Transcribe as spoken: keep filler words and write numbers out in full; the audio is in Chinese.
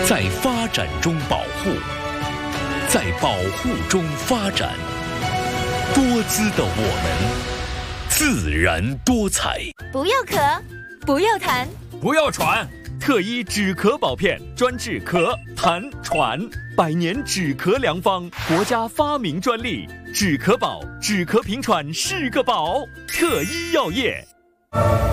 在发展中保护，在保护中发展。多姿的我们，自然多彩。 不要咳，不要痰， 不要喘。特医止咳宝片，专治咳、痰、喘，百年止咳良方，国家发明专利。止咳宝，止咳平喘是个宝。特医药业。